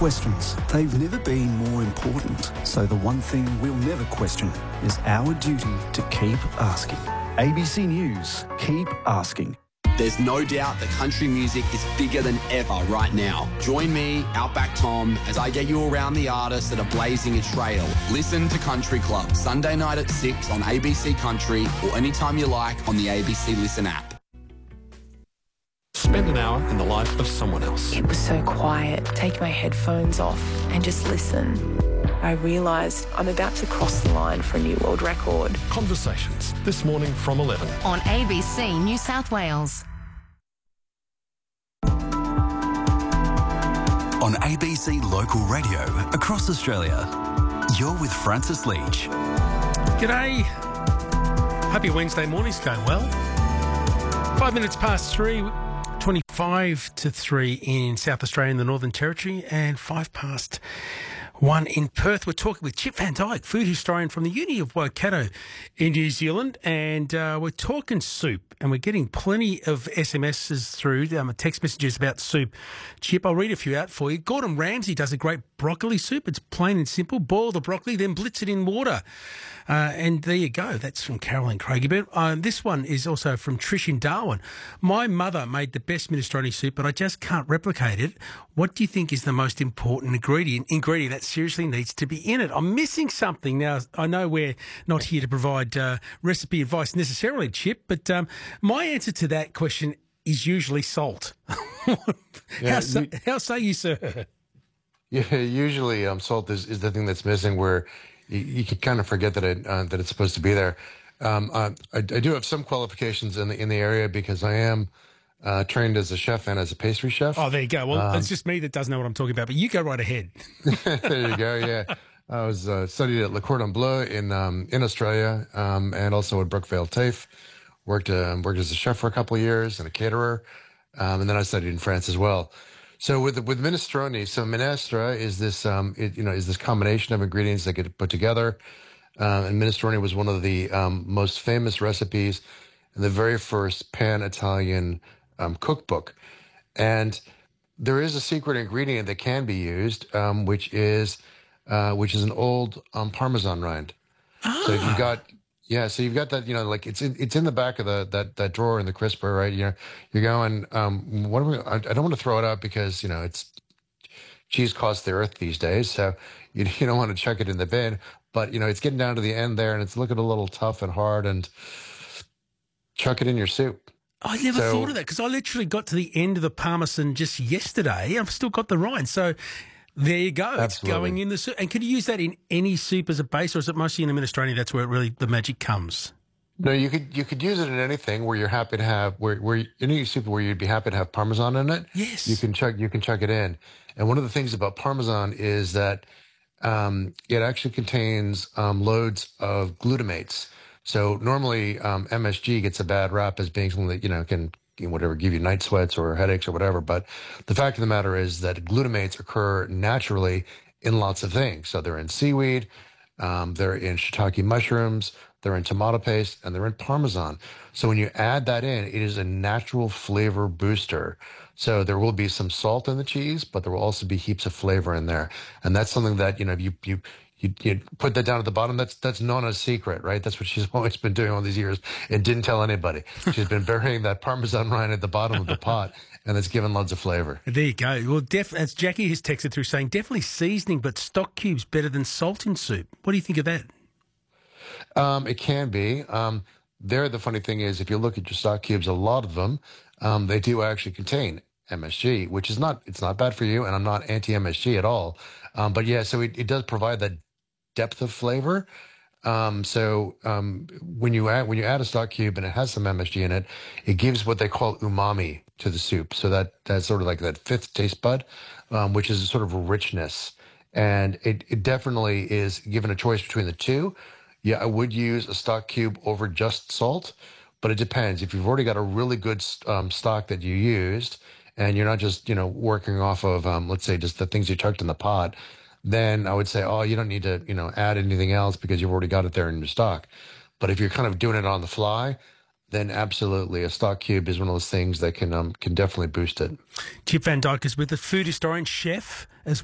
questions, they've never been more important. So the one thing we'll never question is our duty to keep asking. ABC News, keep asking. There's no doubt that country music is bigger than ever right now. Join me, Outback Tom, as I get you around the artists that are blazing a trail. Listen to Country Club, Sunday night at 6 on ABC Country or anytime you like on the ABC Listen app. Spend an hour in the life of someone else. It was so quiet. Take my headphones off and just listen. I realised I'm about to cross the line for a new world record. Conversations, this morning from 11. On ABC New South Wales. On ABC Local Radio across Australia, you're with Francis Leach. G'day. Happy Wednesday morning's going well. 5 minutes past 3, 25 to 3 in South Australia in the Northern Territory, and 5 past 1 in Perth. We're talking with Chip Van Dyke, food historian from the Uni of Waikato in New Zealand, and we're talking soup, and we're getting plenty of SMSs through, text messages about soup. Chip, I'll read a few out for you. Gordon Ramsay does a great broccoli soup. It's plain and simple. Boil the broccoli, then blitz it in water. And there you go. That's from Caroline Craigie. But this one is also from Trish in Darwin. My mother made the best minestrone soup, but I just can't replicate it. What do you think is the most important ingredient that seriously needs to be in it? I'm missing something. Now, I know we're not here to provide recipe advice necessarily, Chip, but my answer to that question is usually salt. Yeah, how say you, sir? Yeah, usually salt is the thing that's missing, where you can kind of forget that it's supposed to be there. I do have some qualifications in the area because I am trained as a chef and as a pastry chef. Oh, there you go. Well, it's just me that doesn't know what I'm talking about, but you go right ahead. There you go. Yeah, I was studied at Le Cordon Bleu in Australia, and also at Brookvale TAFE. Worked as a chef for a couple of years and a caterer, and then I studied in France as well. So with minestrone, so minestra is this is this combination of ingredients that get put together, and minestrone was one of the most famous recipes in the very first Pan-Italian cookbook, and there is a secret ingredient that can be used, which is an old Parmesan rind. So you've got. Yeah, so you've got that, like it's in the back of that drawer in the crisper, right? You're going, I don't want to throw it out because, it's cheese costs the earth these days, so you don't want to chuck it in the bin, but it's getting down to the end there and it's looking a little tough and hard, and chuck it in your soup. I never thought of that, because I literally got to the end of the Parmesan just yesterday. I've still got the rind, so there you go. Absolutely. It's going in the soup. And could you use that in any soup as a base, or is it mostly in a minestrone? That's where really the magic comes. No, you could use it in anything where you're happy to have where any soup where you'd be happy to have Parmesan in it. Yes, you can chuck it in. And one of the things about Parmesan is that it actually contains loads of glutamates. So normally MSG gets a bad rap as being something that can give you night sweats or headaches or whatever. But the fact of the matter is that glutamates occur naturally in lots of things. So they're in seaweed, they're in shiitake mushrooms, they're in tomato paste, and they're in Parmesan. So when you add that in, it is a natural flavor booster. So there will be some salt in the cheese, but there will also be heaps of flavor in there. And that's something that, you put that down at the bottom. That's known as secret, right? That's what she's always been doing all these years and didn't tell anybody. She's been burying that Parmesan rind at the bottom of the pot, and it's given lots of flavor. There you go. Well, as Jackie has texted through saying, definitely seasoning, but stock cubes better than salt in soup. What do you think of that? It can be. The funny thing is, if you look at your stock cubes, a lot of them, they do actually contain MSG, which is it's not bad for you, and I'm not anti-MSG at all. But yeah, so it does provide that depth of flavor. When you add a stock cube and it has some MSG in it, it gives what they call umami to the soup. So that's sort of like that fifth taste bud, which is a sort of a richness. And it definitely is, given a choice between the two. Yeah, I would use a stock cube over just salt, but it depends. If you've already got a really good stock that you used, and you're not just, working off of, let's say, just the things you chucked in the pot, then I would say, you don't need to, add anything else because you've already got it there in your stock. But if you're kind of doing it on the fly, then absolutely a stock cube is one of those things that can definitely boost it. Chip Van Dyke is with us, food historian, chef as